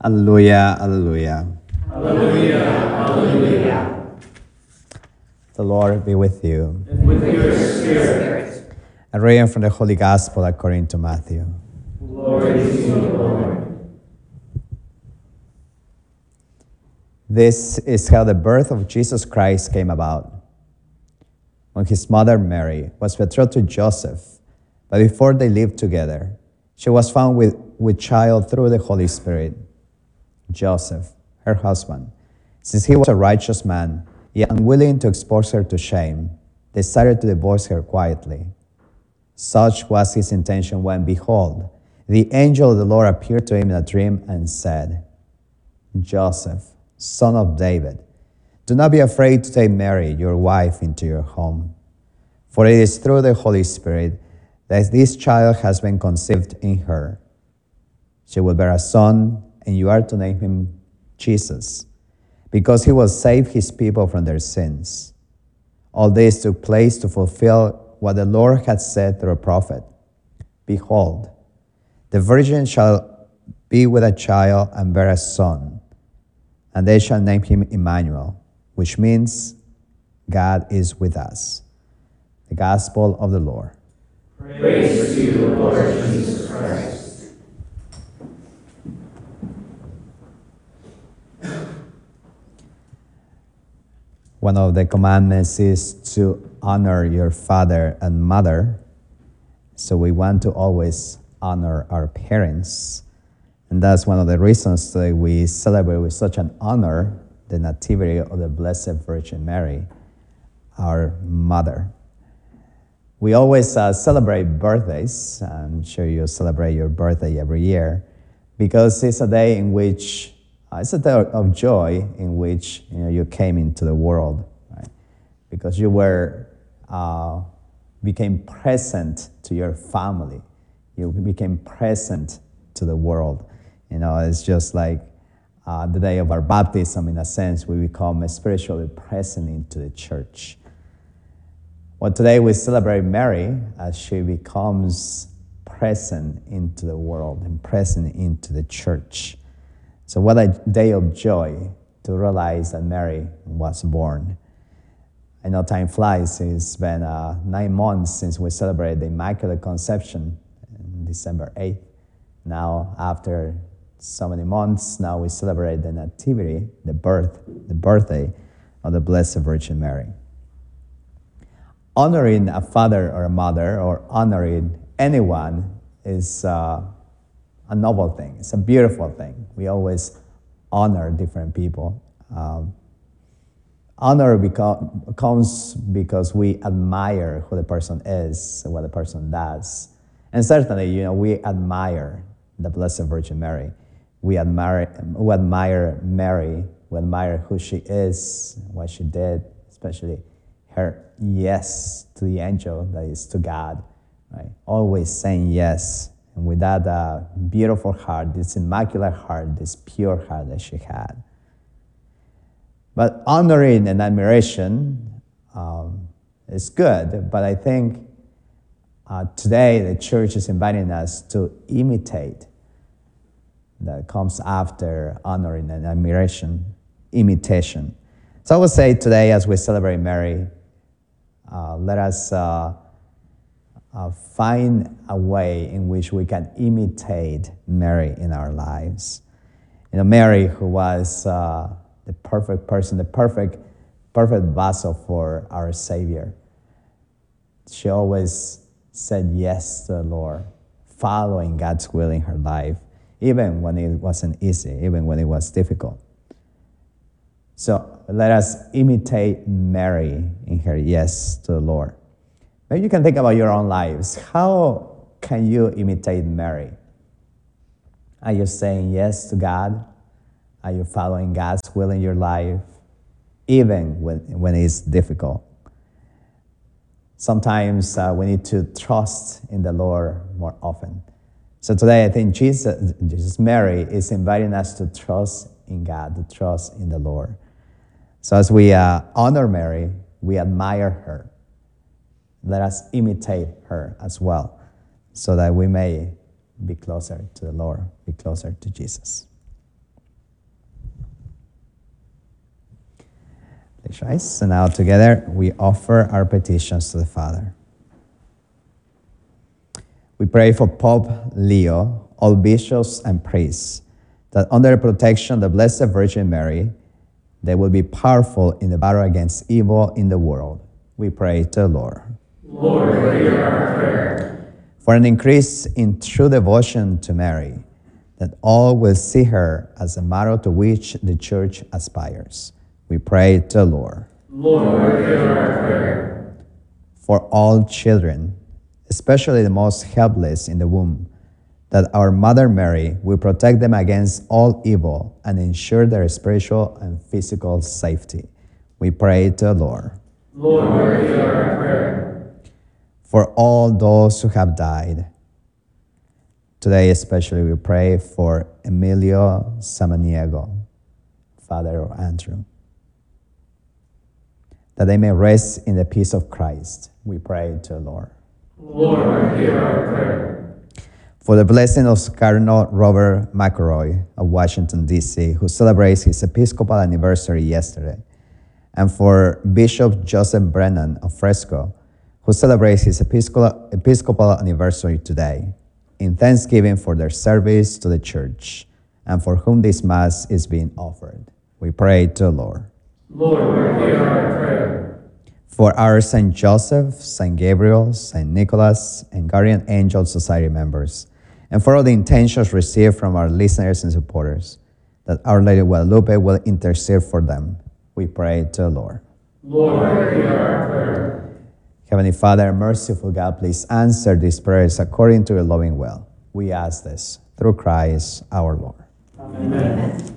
Alleluia, alleluia. Alleluia, alleluia. The Lord be with you. And with your spirit. A reading from the Holy Gospel according to Matthew. Glory to you, Lord. This is how the birth of Jesus Christ came about. When his mother Mary was betrothed to Joseph, but before they lived together, she was found with child through the Holy Spirit. Joseph, her husband, since he was a righteous man, yet unwilling to expose her to shame, decided to divorce her quietly. Such was his intention when, behold, the angel of the Lord appeared to him in a dream and said, Joseph, son of David, do not be afraid to take Mary, your wife, into your home. For it is through the Holy Spirit that this child has been conceived in her. She will bear a son, and you are to name him Jesus, because he will save his people from their sins. All this took place to fulfill what the Lord had said through a prophet. Behold, the virgin shall be with a child and bear a son, and they shall name him Emmanuel, which means God is with us. The Gospel of the Lord. Praise to you, Lord Jesus Christ. One of the commandments is to honor your father and mother. So we want to always honor our parents. And that's one of the reasons that we celebrate with such an honor the Nativity of the Blessed Virgin Mary, our mother. We always celebrate birthdays. I'm sure you celebrate your birthday every year because it's a day in which it's a day of joy in which you came into the world, right? Because you became present to your family. You became present to the world. It's just like the day of our baptism. In a sense, we become spiritually present into the church. Well, today we celebrate Mary as she becomes present into the world and present into the church. So what a day of joy to realize that Mary was born. I know time flies. It's been 9 months since we celebrated the Immaculate Conception on December 8th. Now, after so many months, now we celebrate the Nativity, the birthday of the Blessed Virgin Mary. Honoring a father or a mother or honoring anyone is a noble thing. It's a beautiful thing. We always honor different people. Honor comes because we admire who the person is, what the person does. And certainly, we admire the Blessed Virgin Mary. We admire Mary. We admire who she is, what she did, especially her yes to the angel, that is to God, right? Always saying yes. And with that beautiful heart, this immaculate heart, this pure heart that she had. But honoring and admiration is good, but I think today the church is inviting us to imitate. That comes after honoring and admiration, imitation. So I would say today, as we celebrate Mary, let us find a way in which we can imitate Mary in our lives. Mary, who was the perfect person, the perfect vessel for our Savior. She always said yes to the Lord, following God's will in her life, even when it wasn't easy, even when it was difficult. So let us imitate Mary in her yes to the Lord. Maybe you can think about your own lives. How can you imitate Mary? Are you saying yes to God? Are you following God's will in your life, even when it's difficult? Sometimes we need to trust in the Lord more often. So today I think Mary is inviting us to trust in God, to trust in the Lord. So as we honor Mary, we admire her. Let us imitate her as well, so that we may be closer to the Lord, be closer to Jesus. Please rise. And now together we offer our petitions to the Father. We pray for Pope Leo, all bishops and priests, that under the protection of the Blessed Virgin Mary, they will be powerful in the battle against evil in the world. We pray to the Lord. Lord, hear our prayer. For an increase in true devotion to Mary, that all will see her as a model to which the Church aspires. We pray to the Lord. Lord, hear our prayer. For all children, especially the most helpless in the womb, that our Mother Mary will protect them against all evil and ensure their spiritual and physical safety. We pray to the Lord. Lord, hear our prayer. For all those who have died, today especially we pray for Emilio Samaniego, father of Andrew, that they may rest in the peace of Christ. We pray to the Lord. Lord, hear our prayer. For the blessing of Cardinal Robert McElroy of Washington, D.C., who celebrates his Episcopal anniversary yesterday, and for Bishop Joseph Brennan of Fresco, who celebrates his Episcopal anniversary today, in thanksgiving for their service to the Church, and for whom this Mass is being offered. We pray to the Lord. Lord, hear our prayer. For our St. Joseph, St. Gabriel, St. Nicholas, and Guardian Angel Society members, and for all the intentions received from our listeners and supporters, that Our Lady of Guadalupe will intercede for them. We pray to the Lord. Lord, hear our prayer. Heavenly Father, merciful God, please answer these prayers according to your loving will. We ask this through Christ our Lord. Amen.